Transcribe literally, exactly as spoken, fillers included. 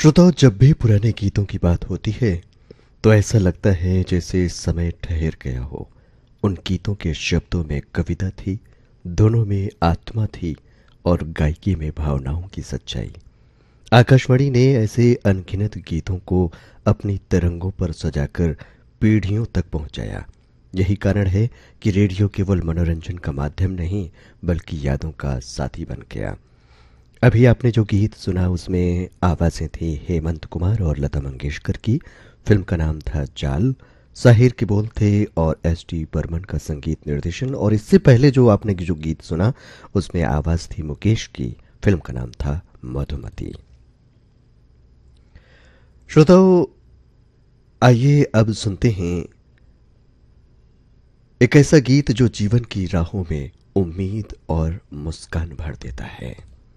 श्रोताओं, जब भी पुराने गीतों की बात होती है तो ऐसा लगता है जैसे समय ठहर गया हो। उन गीतों के शब्दों में कविता थी, दोनों में आत्मा थी और गायकी में भावनाओं की सच्चाई। आकाशवाणी ने ऐसे अनगिनत गीतों को अपनी तरंगों पर सजाकर पीढ़ियों तक पहुंचाया। यही कारण है कि रेडियो केवल मनोरंजन का माध्यम नहीं बल्कि यादों का साथी बन गया। अभी आपने जो गीत सुना उसमें आवाजें थी हेमंत कुमार और लता मंगेशकर की। फिल्म का नाम था जाल। साहिर के बोल थे और एस टी बर्मन का संगीत निर्देशन। और इससे पहले जो आपने जो गीत सुना उसमें आवाज थी मुकेश की। फिल्म का नाम था मधुमती। श्रोताओं, आइए अब सुनते हैं एक ऐसा गीत जो जीवन की राहों में उम्मीद और मुस्कान भर देता है।